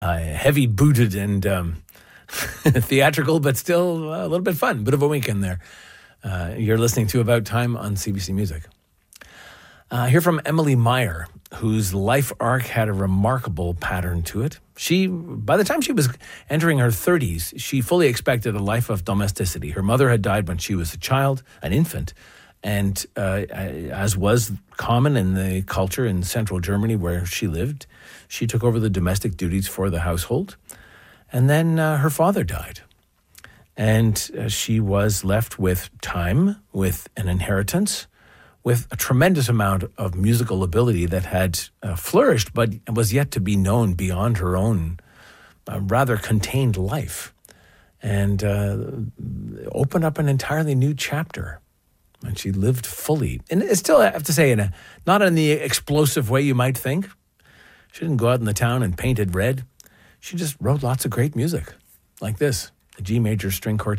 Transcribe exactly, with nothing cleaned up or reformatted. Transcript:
uh, heavy-booted and um, theatrical, but still a little bit fun. Bit of a weekend there. Uh, you're listening to About Time on C B C Music. Uh, hear from Emily Meyer, whose life arc had a remarkable pattern to it. She, by the time she was entering her thirties, she fully expected a life of domesticity. Her mother had died when she was a child, an infant, and uh, as was common in the culture in central Germany where she lived, she took over the domestic duties for the household. And then uh, her father died. And uh, she was left with time, with an inheritance, with a tremendous amount of musical ability that had uh, flourished, but was yet to be known beyond her own uh, rather contained life, and uh, opened up an entirely new chapter. And she lived fully. And it's still, I have to say, in a, not in the explosive way you might think. She didn't go out in the town and paint it red. She just wrote lots of great music, like this, the G major string quartet.